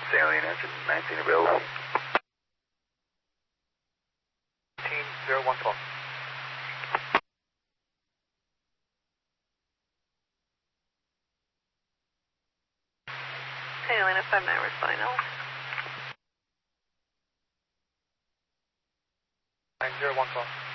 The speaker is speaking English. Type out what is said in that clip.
Alien engine 19 available. 18014. Alien 59 responding now. 9012.